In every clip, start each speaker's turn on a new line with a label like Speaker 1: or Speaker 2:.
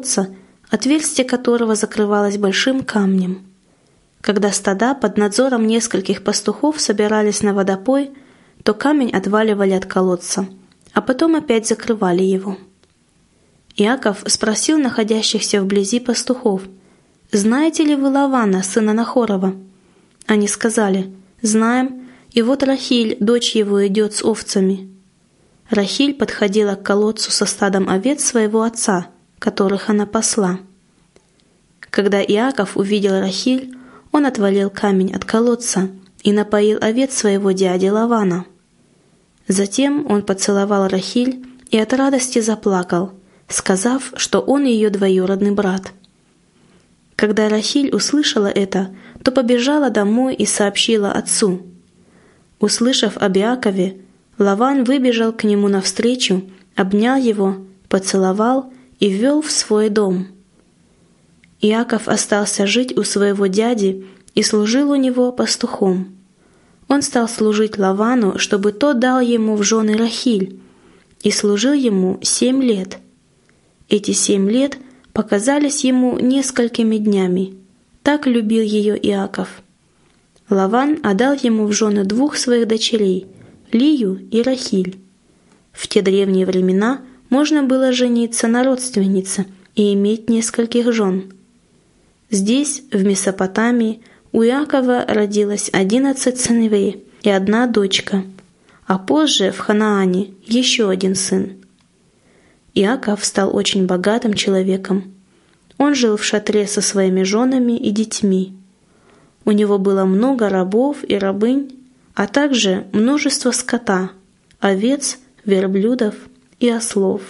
Speaker 1: колодца, отверстие которого закрывалось большим камнем. Когда стада под надзором нескольких пастухов собирались на водопой, то камень отваливали от колодца, а потом опять закрывали его. Иаков спросил находящихся вблизи пастухов: «Знаете ли вы Лавана, сына Нахорова?» Они сказали: «Знаем, и вот Рахиль, дочь его, идет с овцами». Рахиль подходила к колодцу со стадом овец своего отца, которых она пасла. Когда Иаков увидел Рахиль, он отвалил камень от колодца и напоил овец своего дяди Лавана. Затем он поцеловал Рахиль и от радости заплакал, сказав, что он ее двоюродный брат. Когда Рахиль услышала это, то побежала домой и сообщила отцу. Услышав об Иакове, Лаван выбежал к нему навстречу, обнял его, поцеловал и ввел в свой дом. Иаков остался жить у своего дяди и служил у него пастухом. Он стал служить Лавану, чтобы тот дал ему в жены Рахиль, и служил ему 7 лет. Эти 7 лет показались ему несколькими днями. Так любил ее Иаков. Лаван отдал ему в жены 2 своих дочерей, Лию и Рахиль. В те древние времена можно было жениться на родственнице и иметь нескольких жен. Здесь, в Месопотамии, у Иакова родилось 11 сыновей и 1 дочка, а позже в Ханаане еще 1 сын. Иаков стал очень богатым человеком. Он жил в шатре со своими женами и детьми. У него было много рабов и рабынь, а также множество скота, овец, верблюдов и ослов.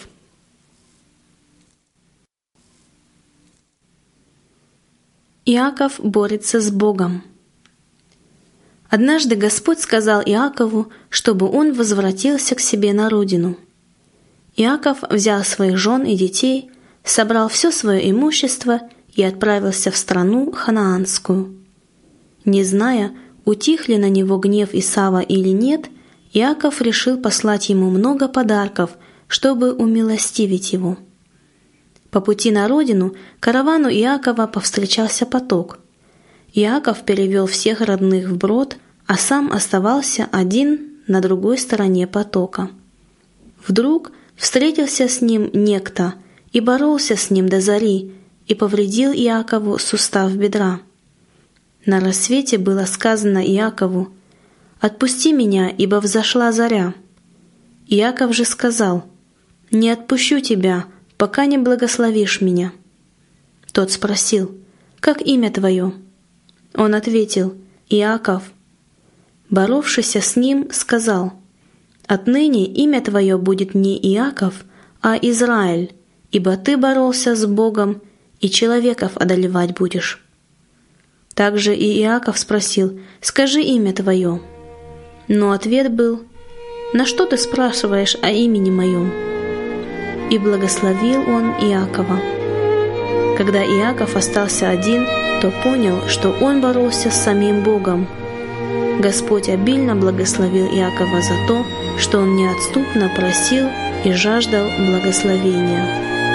Speaker 1: Иаков борется с Богом. Однажды Господь сказал Иакову, чтобы он возвратился к себе на родину. Иаков взял своих жен и детей, собрал все свое имущество и отправился в страну ханаанскую. Не зная, утих ли на него гнев Исава или нет, Иаков решил послать ему много подарков, чтобы умилостивить его. По пути на родину каравану Иакова повстречался поток. Иаков перевел всех родных вброд, а сам оставался один на другой стороне потока. Вдруг встретился с ним некто и боролся с ним до зари, и повредил Иакову сустав бедра. На рассвете было сказано Иакову: «Отпусти меня, ибо взошла заря». Иаков же сказал: «Не отпущу тебя, пока не благословишь меня». Тот спросил: «Как имя твое?» Он ответил: «Иаков». Боровшийся с ним сказал: «Отныне имя твое будет не Иаков, а Израиль, ибо ты боролся с Богом, и человеков одолевать будешь». Также и Иаков спросил: «Скажи имя твое». Но ответ был: «На что ты спрашиваешь о имени моем?» И благословил он Иакова. Когда Иаков остался один, то понял, что он боролся с самим Богом. Господь обильно благословил Иакова за то, что он неотступно просил и жаждал благословения.